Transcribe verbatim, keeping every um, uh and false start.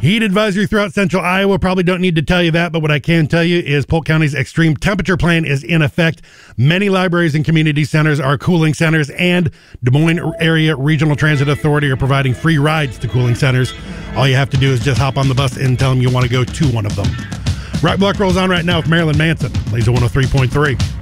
Heat advisory throughout central Iowa. Probably don't need to tell you that, but what I can tell you is Polk County's extreme temperature plan is in effect. Many libraries and community centers are cooling centers, and Des Moines Area Regional Transit Authority are providing free rides to cooling centers. All you have to do is just hop on the bus and tell them you want to go to one of them. Rock Block rolls on right now with Marilyn Manson, Laser one oh three point three.